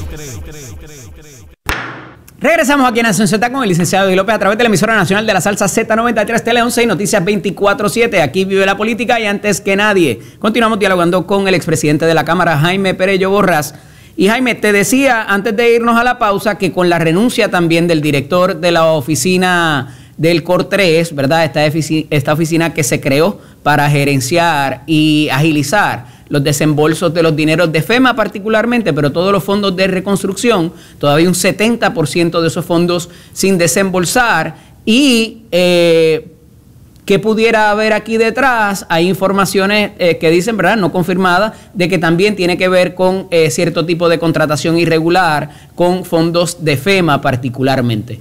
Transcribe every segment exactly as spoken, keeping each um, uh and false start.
Regresamos aquí en Nación Z con el licenciado Eddie López a través de la emisora nacional de la salsa Z noventa y tres Tele once y Noticias veinticuatro siete. Aquí vive la política y antes que nadie. Continuamos dialogando con el expresidente de la Cámara, Jaime Perello Borrás. Y Jaime, te decía antes de irnos a la pausa que con la renuncia también del director de la oficina del COR-tres, ¿verdad? Esta, esta oficina que se creó para gerenciar y agilizar los desembolsos de los dineros de FEMA particularmente, pero todos los fondos de reconstrucción, todavía un setenta por ciento de esos fondos sin desembolsar. Y eh, ¿qué pudiera haber aquí detrás? Hay informaciones eh, que dicen, ¿verdad?, no confirmadas, de que también tiene que ver con eh, cierto tipo de contratación irregular con fondos de FEMA particularmente.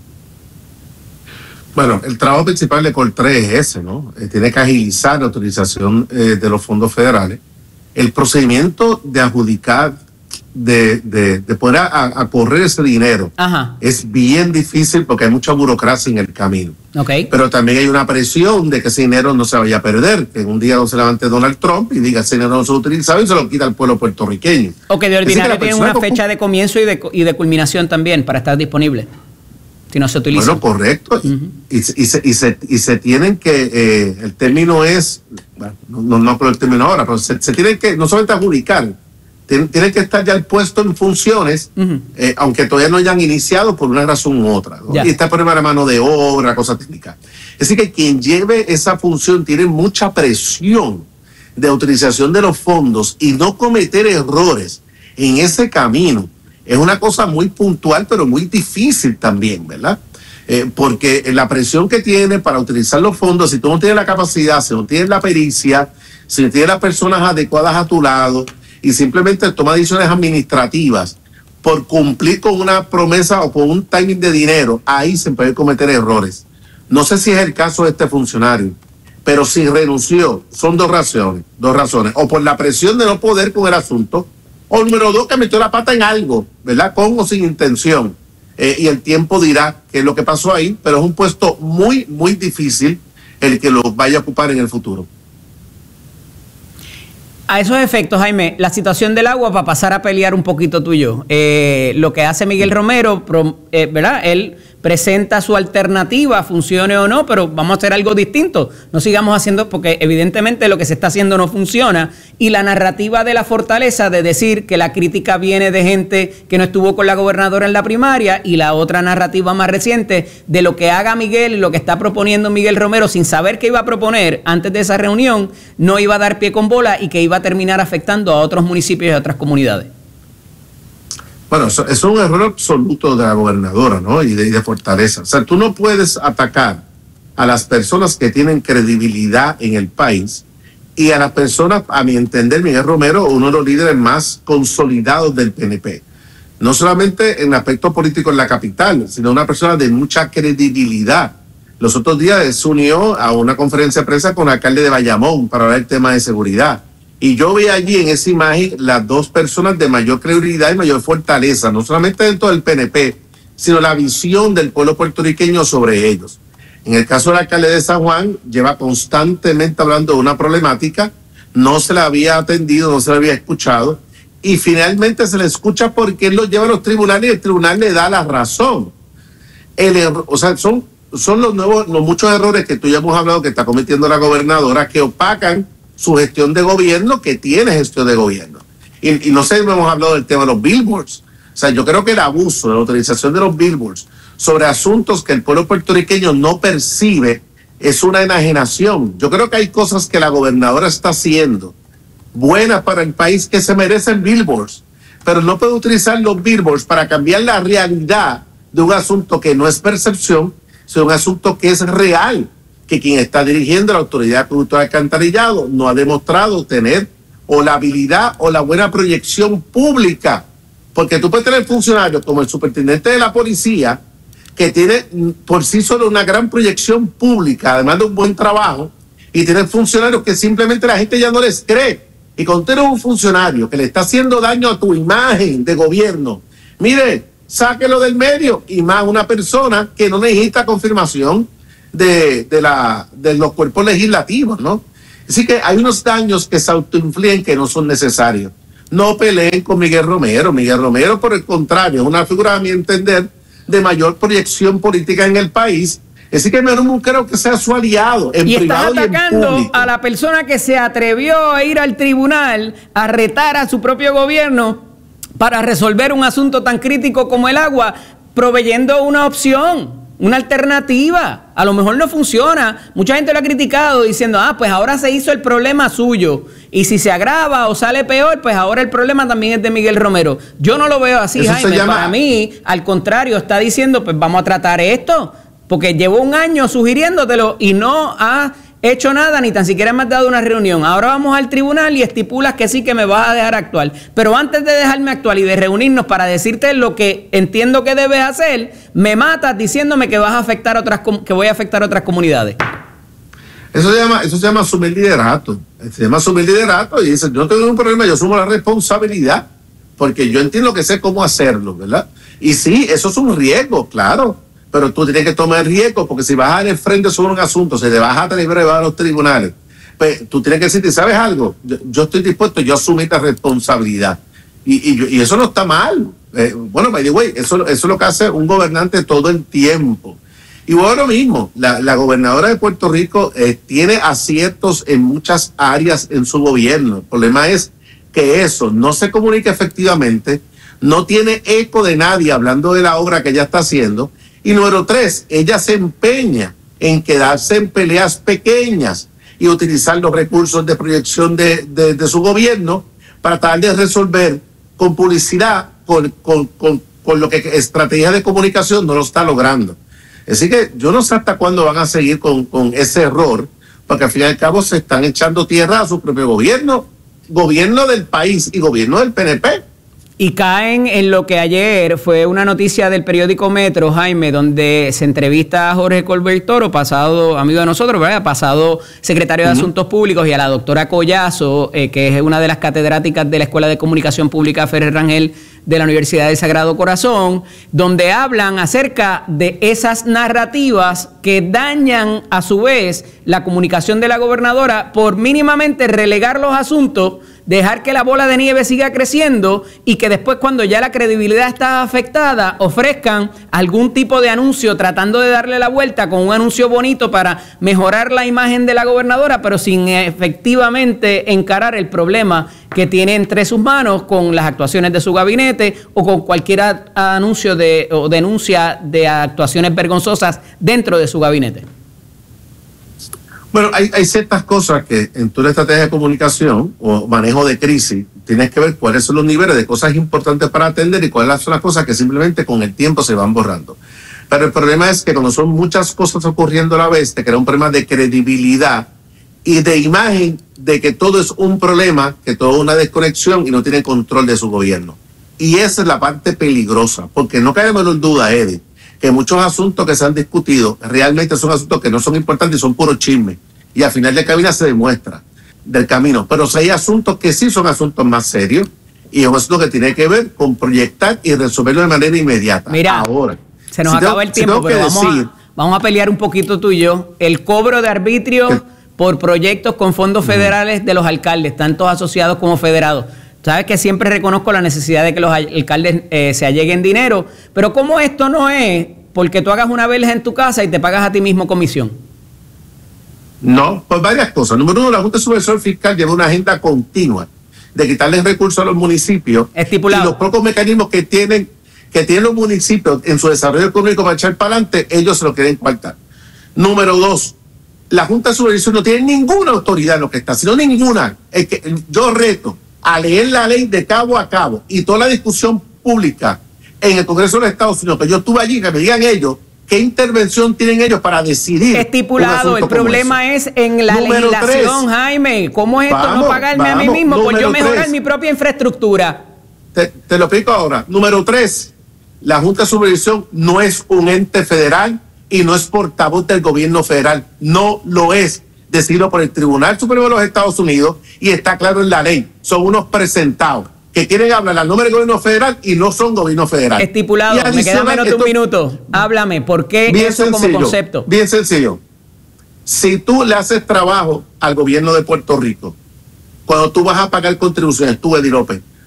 Bueno, el trabajo principal de COR-tres es ese, ¿no? Eh, tiene que agilizar la utilización eh, de los fondos federales. El procedimiento de adjudicar, de, de, de poner a, a correr ese dinero, Ajá. es bien difícil porque hay mucha burocracia en el camino. Okay. Pero también hay una presión de que ese dinero no se vaya a perder, que en un día no se levante Donald Trump y diga ese dinero no se ha utilizado y se lo quita al pueblo puertorriqueño. O que de ordinario tiene una fecha de comienzo y de, y de culminación también para estar disponible. Si no se utiliza. Bueno, correcto. Uh-huh. y, y, se, y, se, y se tienen que, eh, el término es, bueno, no, no por el término ahora, pero se, se tienen que, no solamente adjudicar, tienen, tienen que estar ya el puesto en funciones, uh-huh. eh, aunque todavía no hayan iniciado por una razón u otra, ¿no? Y está por problema de mano de obra, cosas técnicas. Es decir, que quien lleve esa función tiene mucha presión de utilización de los fondos y no cometer errores en ese camino. Es una cosa muy puntual, pero muy difícil también, ¿verdad? Eh, porque la presión que tiene para utilizar los fondos, si tú no tienes la capacidad, si no tienes la pericia, si no tienes las personas adecuadas a tu lado y simplemente toma decisiones administrativas por cumplir con una promesa o con un timing de dinero, ahí se pueden cometer errores. No sé si es el caso de este funcionario, pero si renunció, son dos razones, dos razones. O por la presión de no poder con el asunto, o número dos, que metió la pata en algo, ¿verdad? Con o sin intención. Eh, y el tiempo dirá qué es lo que pasó ahí, pero es un puesto muy, muy difícil el que lo vaya a ocupar en el futuro. A esos efectos, Jaime, la situación del agua, para pasar a pelear un poquito tú y yo, eh, lo que hace Miguel Romero, pro, eh, ¿verdad? Él presenta su alternativa, funcione o no, pero vamos a hacer algo distinto. No sigamos haciendo, porque evidentemente lo que se está haciendo no funciona. Y la narrativa de la fortaleza de decir que la crítica viene de gente que no estuvo con la gobernadora en la primaria, y la otra narrativa más reciente de lo que haga Miguel y lo que está proponiendo Miguel Romero sin saber qué iba a proponer antes de esa reunión, no iba a dar pie con bola y que iba a terminar afectando a otros municipios y a otras comunidades. Bueno, eso, eso es un error absoluto de la gobernadora, ¿no? Y de, y de Fortaleza. O sea, tú no puedes atacar a las personas que tienen credibilidad en el país y a las personas, a mi entender, Miguel Romero, uno de los líderes más consolidados del P N P. No solamente en aspecto político en la capital, sino una persona de mucha credibilidad. Los otros días se unió a una conferencia de prensa con el alcalde de Bayamón para hablar del tema de seguridad. Y yo vi allí en esa imagen las dos personas de mayor credibilidad y mayor fortaleza, no solamente dentro del P N P, sino la visión del pueblo puertorriqueño sobre ellos. En el caso del alcalde de San Juan, lleva constantemente hablando de una problemática, no se la había atendido, no se la había escuchado, y finalmente se le escucha porque él lo lleva a los tribunales y el tribunal le da la razón. El error, o sea, son, son los nuevos, los muchos errores que tú ya hemos hablado que está cometiendo la gobernadora, que opacan su gestión de gobierno, que tiene gestión de gobierno. Y, y no sé, no hemos hablado del tema de los billboards. O sea, yo creo que el abuso de la utilización de los billboards sobre asuntos que el pueblo puertorriqueño no percibe es una enajenación. Yo creo que hay cosas que la gobernadora está haciendo buenas para el país que se merecen billboards, pero no puede utilizar los billboards para cambiar la realidad de un asunto que no es percepción, sino un asunto que es real, que quien está dirigiendo la Autoridad de Productos de Alcantarillado no ha demostrado tener o la habilidad o la buena proyección pública. Porque tú puedes tener funcionarios como el superintendente de la policía, que tiene por sí solo una gran proyección pública, además de un buen trabajo, y tener funcionarios que simplemente la gente ya no les cree. Y cuando tienes un funcionario que le está haciendo daño a tu imagen de gobierno, mire, sáquelo del medio, y más una persona que no necesita confirmación De, de, la, de los cuerpos legislativos, ¿no? Así que hay unos daños que se autoinfligen que no son necesarios. no peleen con Miguel Romero. Miguel Romero, por el contrario, es una figura, a mi entender, de mayor proyección política en el país. Así que no creo que sea su aliado en y privado estás atacando y en público. A la persona que se atrevió a ir al tribunal a retar a su propio gobierno para resolver un asunto tan crítico como el agua, proveyendo una opción, una alternativa. A lo mejor no funciona. Mucha gente lo ha criticado diciendo, ah, pues ahora se hizo el problema suyo. Y si se agrava o sale peor, pues ahora el problema también es de Miguel Romero. Yo no lo veo así, Eso Jaime. se llama... Para mí, al contrario, está diciendo, pues vamos a tratar esto. Porque llevo un año sugiriéndotelo y no ha hecho nada, ni tan siquiera me has dado una reunión. Ahora vamos al tribunal y estipulas que sí, que me vas a dejar actuar. Pero antes de dejarme actuar y de reunirnos para decirte lo que entiendo que debes hacer, me matas diciéndome que vas a afectar otras, que voy a afectar otras comunidades. Eso se llama, eso se llama asumir liderato. Se llama asumir liderato y dice, yo no tengo ningún problema, yo asumo la responsabilidad, porque yo entiendo que sé cómo hacerlo, ¿verdad? Y sí, eso es un riesgo, claro. Pero tú tienes que tomar riesgo, porque si vas a dar el frente sobre un asunto, si te vas a atrever a llevar a los tribunales, pues tú tienes que decirte, ¿sabes algo? Yo, yo estoy dispuesto, yo asumí esta responsabilidad. Y, y, y eso no está mal. Eh, bueno, by the way, eso, eso es lo que hace un gobernante todo el tiempo. Y bueno, lo mismo, la, la gobernadora de Puerto Rico eh, tiene aciertos en muchas áreas en su gobierno. El problema es que eso no se comunica efectivamente, no tiene eco de nadie hablando de la obra que ella está haciendo. Y número tres, ella se empeña en quedarse en peleas pequeñas y utilizar los recursos de proyección de, de, de su gobierno para tratar de resolver con publicidad, con, con, con, con lo que estrategia de comunicación no lo está logrando. Así que yo no sé hasta cuándo van a seguir con, con ese error, porque al fin y al cabo se están echando tierra a su propio gobierno, gobierno del país y gobierno del P N P. Y caen en lo que ayer fue una noticia del periódico Metro, Jaime, donde se entrevista a Jorge Colbert Toro, pasado amigo de nosotros, ¿verdad? Pasado secretario de uh-huh. Asuntos Públicos, y a la doctora Collazo, eh, que es una de las catedráticas de la Escuela de Comunicación Pública Ferrer Rangel de la Universidad del Sagrado Corazón, donde hablan acerca de esas narrativas que dañan a su vez la comunicación de la gobernadora por mínimamente relegar los asuntos, dejar que la bola de nieve siga creciendo y que después, cuando ya la credibilidad está afectada, ofrezcan algún tipo de anuncio tratando de darle la vuelta con un anuncio bonito para mejorar la imagen de la gobernadora, pero sin efectivamente encarar el problema que tiene entre sus manos con las actuaciones de su gabinete o con cualquier anuncio de, o denuncia de actuaciones vergonzosas dentro de su gabinete. Bueno, hay, hay ciertas cosas que en tu estrategia de comunicación o manejo de crisis tienes que ver cuáles son los niveles de cosas importantes para atender y cuáles son las cosas que simplemente con el tiempo se van borrando. Pero el problema es que cuando son muchas cosas ocurriendo a la vez, te crea un problema de credibilidad y de imagen de que todo es un problema, que todo es una desconexión y no tiene control de su gobierno. Y esa es la parte peligrosa, porque no cae en duda, Eddie, que muchos asuntos que se han discutido realmente son asuntos que no son importantes y son puro chisme. Y al final del camino se demuestra del camino. Pero si hay asuntos que sí son asuntos más serios y es un asunto que tiene que ver con proyectar y resolverlo de manera inmediata. Mira, ahora se nos si acaba tengo, el tiempo, si pero vamos, decir, a, vamos a pelear un poquito tú y yo. El cobro de arbitrio ¿qué? por proyectos con fondos federales uh-huh. de los alcaldes, tanto asociados como federados. Sabes que siempre reconozco la necesidad de que los alcaldes eh, se alleguen dinero, pero ¿cómo esto no es porque tú hagas una verja en tu casa y te pagas a ti mismo comisión? No, pues varias cosas. Número uno, la Junta de Supervisión Fiscal lleva una agenda continua de quitarles recursos a los municipios. Estipulado. Y los pocos mecanismos que tienen, que tienen los municipios en su desarrollo económico para echar para adelante, ellos se lo quieren coartar. Número dos, la Junta de Supervisión no tiene ninguna autoridad en lo que está, sino ninguna. Es que yo reto a leer la ley de cabo a cabo y toda la discusión pública en el Congreso de los Estados Unidos, que yo estuve allí, que me digan ellos qué intervención tienen ellos para decidir. Estipulado, el problema es en la número legislación, tres. Jaime. ¿Cómo es esto vamos, no pagarme vamos, a mí mismo por yo mejorar tres. mi propia infraestructura? Te, te lo explico ahora. Número tres, la Junta de Supervisión no es un ente federal y no es portavoz del gobierno federal. No lo es. Decidido por el Tribunal Supremo de los Estados Unidos y está claro en la ley. Son unos presentados que quieren hablar al nombre del gobierno federal y no son gobierno federal. Estipulado, me queda menos de un minuto. Háblame, ¿por qué eso sencillo, como concepto? Bien sencillo. Si tú le haces trabajo al gobierno de Puerto Rico, cuando tú vas a pagar contribuciones, tú, Eddie López,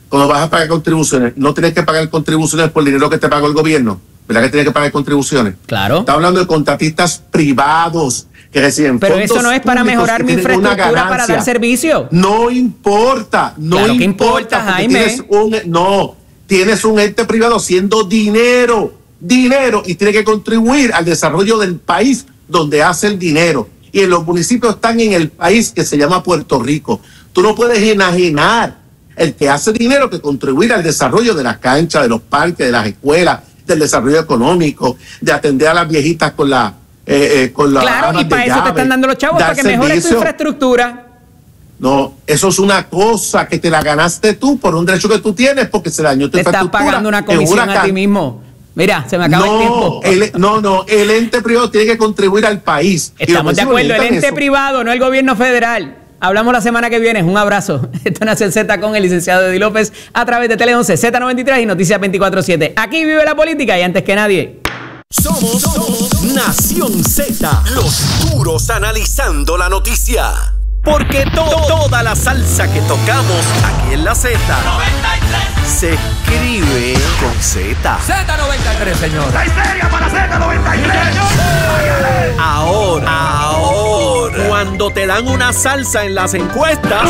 cuando vas a pagar contribuciones, no tienes que pagar contribuciones por el dinero que te pagó el gobierno, ¿verdad que tienes que pagar contribuciones? Claro. Está hablando de contratistas privados que reciben Pero fondos eso no es para mejorar mi infraestructura para dar servicio. No importa, no claro importa. Que importa, Jaime. Tienes un, no, tienes un ente privado haciendo dinero, dinero, y tiene que contribuir al desarrollo del país donde hace el dinero. Y en los municipios están en el país que se llama Puerto Rico. Tú no puedes imaginar el que hace dinero que contribuir al desarrollo de las canchas, de los parques, de las escuelas, del desarrollo económico, de atender a las viejitas con la eh, eh, con la claro, y para eso llave, te están dando los chavos, para que mejores tu infraestructura. No, eso es una cosa que te la ganaste tú por un derecho que tú tienes porque se dañó tu te infraestructura. Te estás pagando una comisión a ti mismo. Mira, se me acaba no, el tiempo. El, no, no, el ente privado tiene que contribuir al país. Estamos de acuerdo, el ente eso. privado, no el gobierno federal. Hablamos la semana que viene. Un abrazo. Esto es Nación Z con el licenciado Eddie López a través de Tele once, Z noventa y tres y Noticias veinticuatro siete. Aquí vive la política y antes que nadie. Somos, somos Nación Z. Los duros analizando la noticia. Porque to toda la salsa que tocamos aquí en la Z se escribe con Z. Z noventa y tres, señor. ¡La histeria para Z noventa y tres! Ahora, ahora, cuando te dan una salsa en las encuestas,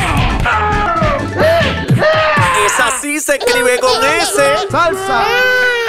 esa sí se escribe con S. ¡Salsa!